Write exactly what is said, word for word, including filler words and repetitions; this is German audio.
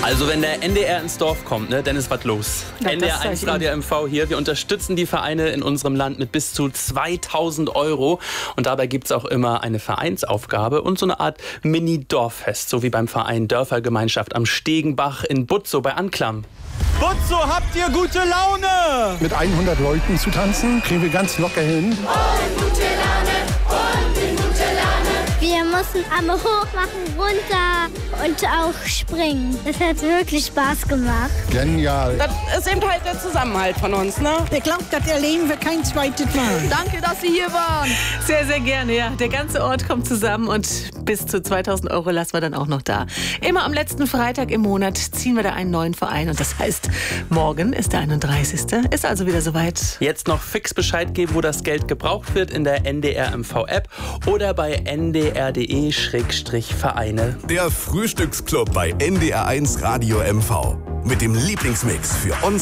Also wenn der N D R ins Dorf kommt, ne, dann ist was los. Ja, N D R eins Radio M V hier. Wir unterstützen die Vereine in unserem Land mit bis zu zweitausend Euro. Und dabei gibt es auch immer eine Vereinsaufgabe und so eine Art Mini-Dorffest. So wie beim Verein Dörfergemeinschaft am Stegenbach in Butzow bei Anklam. Butzow, habt ihr gute Laune? Mit hundert Leuten zu tanzen, kriegen wir ganz locker hin. Und gute Laune, und in gute Laune. Wir mussten Arme hoch machen, runter und auch springen. Das hat wirklich Spaß gemacht. Genial. Das ist eben halt der Zusammenhalt von uns, ne? Ich glaube, das erleben wir kein zweites Mal. Danke, dass Sie hier waren. Sehr, sehr gerne, ja. Der ganze Ort kommt zusammen und bis zu zweitausend Euro lassen wir dann auch noch da. Immer am letzten Freitag im Monat ziehen wir da einen neuen Verein und das heißt, morgen ist der einunddreißigste Ist also wieder soweit. Jetzt noch fix Bescheid geben, wo das Geld gebraucht wird in der N D R M V App oder bei n d r punkt d e Schrägstrich Vereine. Der Frühstücksclub bei N D R eins Radio M V. Mit dem Lieblingsmix für uns.